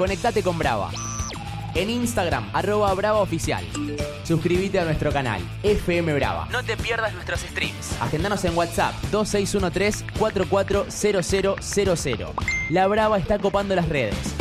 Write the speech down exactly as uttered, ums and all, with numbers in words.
conectate con Brava. En Instagram, arroba Brava Oficial. Suscríbete a nuestro canal, F M Brava. No te pierdas nuestros streams. Agendanos en WhatsApp, dos seis uno tres, cuatro cuatro cero cero cero cero. La Brava está copando las redes.